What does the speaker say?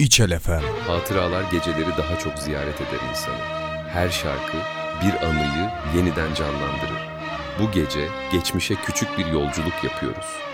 İçel FM. Hatıralar geceleri daha çok ziyaret eder insanı. Her şarkı bir anıyı yeniden canlandırır. Bu gece geçmişe küçük bir yolculuk yapıyoruz.